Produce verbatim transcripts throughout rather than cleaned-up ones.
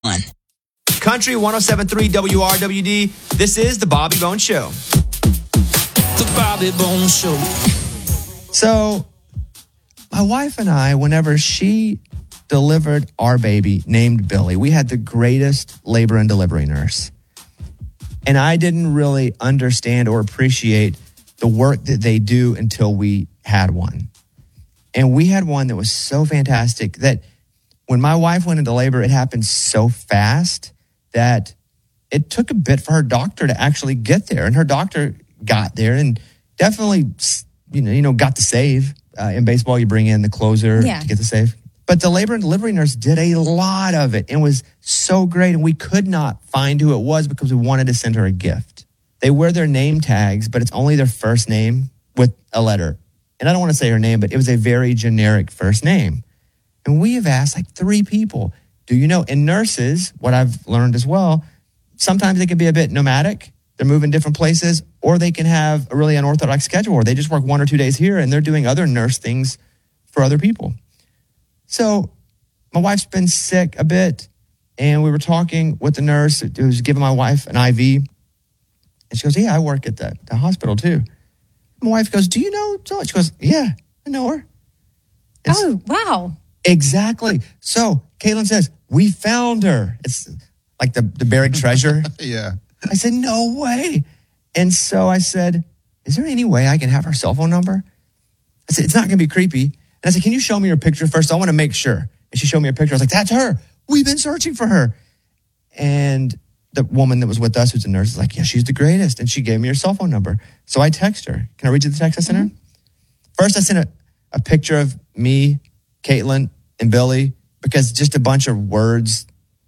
Country one oh seven point three W R W D. This is the Bobby Bones Show. The Bobby Bones Show. So, my wife and I, whenever she delivered our baby named Billy, we had the greatest labor and delivery nurse. And I didn't really understand or appreciate the work that they do until we had one. And we had one that was so fantastic that when my wife went into labor, it happened so fast that it took a bit for her doctor to actually get there. And her doctor got there and definitely, you know, you know, got the save. Uh, in baseball, you bring in the closer Yeah. to get the save. But the labor and delivery nurse did a lot of it and was so great. And we could not find who it was because we wanted to send her a gift. They wear their name tags, but it's only their first name with a letter. And I don't want to say her name, but it was a very generic first name. And we have asked like three people, do you know? And nurses, what I've learned as well, sometimes they can be a bit nomadic. They're moving different places, or they can have a really unorthodox schedule where they just work one or two days here and they're doing other nurse things for other people. So my wife's been sick a bit, and we were talking with the nurse who was giving my wife an I V. And she goes, yeah, I work at the, the hospital too. My wife goes, do you know? She goes, yeah, I know her. It's, Oh, wow. Exactly. So Caitlin says, we found her. It's like the, the buried treasure. Yeah. I said, no way. And so I said, is there any way I can have her cell phone number? I said, it's not going to be creepy. And I said, can you show me your picture first? I want to make sure. And she showed me a picture. I was like, that's her. We've been searching for her. And the woman that was with us, who's a nurse, is like, yeah, she's the greatest. And she gave me her cell phone number. So I text her. Can I read you the text I sent her? First, I sent a, a picture of me, Caitlin, and Billy, because just a bunch of words,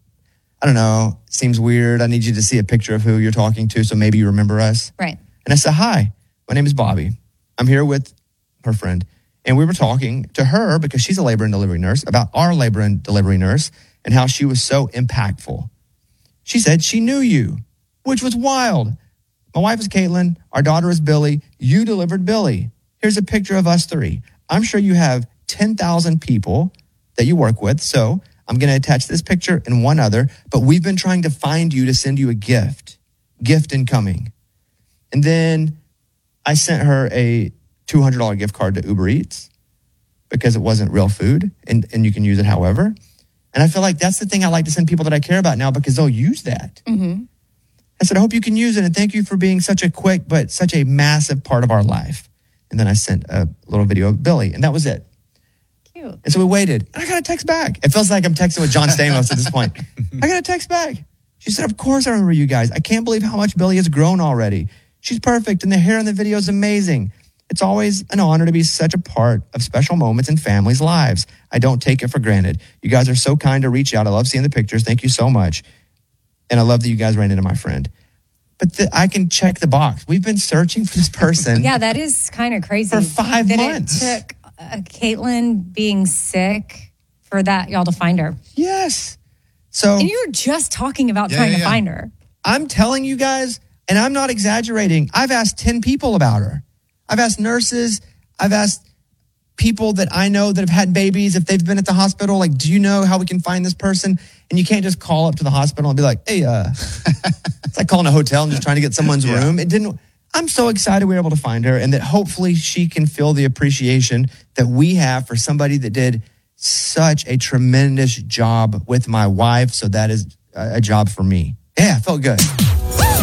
I don't know, seems weird. I need you to see a picture of who you're talking to, so maybe you remember us. Right. And I said, hi, my name is Bobby. I'm here with her friend. And we were talking to her, because she's a labor and delivery nurse, about our labor and delivery nurse and how she was so impactful. She said she knew you, which was wild. My wife is Caitlin. Our daughter is Billy. You delivered Billy. Here's a picture of us three. I'm sure you have ten thousand people that you work with. So I'm going to attach this picture and one other. But we've been trying to find you to send you a gift. Gift incoming. And then I sent her a two hundred dollars gift card to Uber Eats because it wasn't real food. And, and you can use it however. And I feel like that's the thing I like to send people that I care about now, because they'll use that. Mm-hmm. I said, I hope you can use it. And thank you for being such a quick, but such a massive part of our life. And then I sent a little video of Billy, and that was it. Cute. And so we waited. And I got a text back. It feels like I'm texting with John Stamos at this point. I got a text back. She said, of course I remember you guys. I can't believe how much Billy has grown already. She's perfect, and the hair in the video is amazing. It's always an honor to be such a part of special moments in families' lives. I don't take it for granted. You guys are so kind to reach out. I love seeing the pictures. Thank you so much. And I love that you guys ran into my friend. But the, I can check the box. We've been searching for this person. Yeah, that is kind of crazy. For five that months. It took uh, Caitlin being sick for that, y'all to find her. Yes. So And you were just talking about Yeah, trying yeah, to yeah. find her. I'm telling you guys, and I'm not exaggerating, I've asked ten people about her. I've asked nurses. I've asked people that I know that have had babies, if they've been at the hospital, like, do you know how we can find this person? And you can't just call up to the hospital and be like, hey, uh, it's like calling a hotel and just trying to get someone's Yeah. room. It didn't, I'm so excited we were able to find her, and that hopefully she can feel the appreciation that we have for somebody that did such a tremendous job with my wife. So that is a a job for me. Yeah, it felt good.